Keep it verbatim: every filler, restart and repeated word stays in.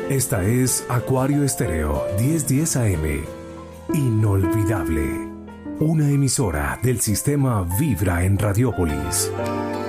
Esta es Acuario Estéreo diez diez A M. Inolvidable. Una emisora del sistema Vibra en Radiópolis.